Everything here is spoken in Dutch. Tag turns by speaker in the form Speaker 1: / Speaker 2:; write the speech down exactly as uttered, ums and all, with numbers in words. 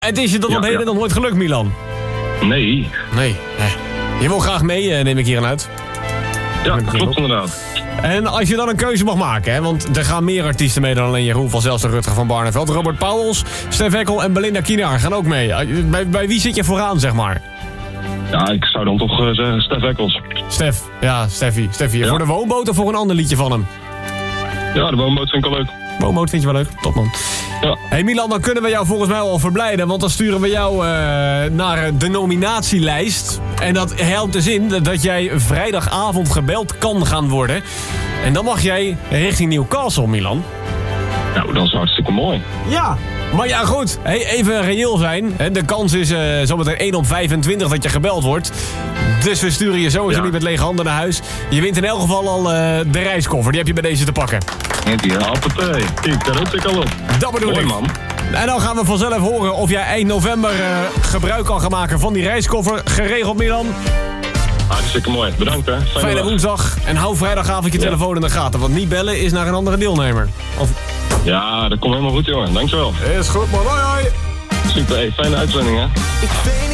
Speaker 1: Het is je tot
Speaker 2: Ja,
Speaker 1: op heden
Speaker 2: ja.
Speaker 1: nog nooit gelukt, Milan?
Speaker 2: Nee.
Speaker 1: Nee. nee. Je wil graag mee, eh, neem ik hier aan uit.
Speaker 2: Ja, klopt inderdaad.
Speaker 1: En als je dan een keuze mag maken, hè, want er gaan meer artiesten mee dan alleen Jeroen van Zelst en Rutger van Barneveld. Robert Pauwels, Stef Eckel en Belinda Kienaar gaan ook mee. Bij, bij wie zit je vooraan, zeg maar?
Speaker 2: Ja, ik zou dan toch uh, zeggen Stef Eccles.
Speaker 1: Stef, ja, Steffi. Steffi.
Speaker 2: Ja.
Speaker 1: Voor de woonboot of voor een ander liedje van hem?
Speaker 2: Ja, de woonboot vind ik wel leuk.
Speaker 1: Woonboot vind je wel leuk? Top, man.
Speaker 2: Ja.
Speaker 1: Hey Milan, dan kunnen we jou volgens mij al verblijden, want dan sturen we jou uh, naar de nominatielijst. En dat helpt dus in dat jij vrijdagavond gebeld kan gaan worden. En dan mag jij richting Newcastle, Milan.
Speaker 2: Nou, dat is hartstikke mooi.
Speaker 1: Ja, maar ja goed, hey, even reëel zijn. De kans is uh, zometeen één op vijfentwintig dat je gebeld wordt. Dus we sturen je sowieso
Speaker 2: Ja.
Speaker 1: niet met lege handen naar huis. Je wint in elk geval al uh, de reiskoffer, die heb je bij deze te pakken.
Speaker 2: Ja, appetij. Kijk, daar heb ik al op.
Speaker 1: Dat bedoel
Speaker 2: Mooi,
Speaker 1: ik.
Speaker 2: man.
Speaker 1: En dan gaan we vanzelf horen of jij eind november uh, gebruik kan gaan maken van die reiskoffer. Geregeld, Milan.
Speaker 2: Hartstikke mooi. Bedankt, hè. Fijne
Speaker 1: Fijne
Speaker 2: dag.
Speaker 1: woensdag. En hou vrijdagavond je
Speaker 2: Ja.
Speaker 1: telefoon in de gaten. Want niet bellen is naar een andere deelnemer. Of...
Speaker 2: Ja, dat komt helemaal goed, jongen. Dankjewel.
Speaker 1: Is goed, man. Hoi, hoi.
Speaker 2: Super, hey, fijne uitzending, hè.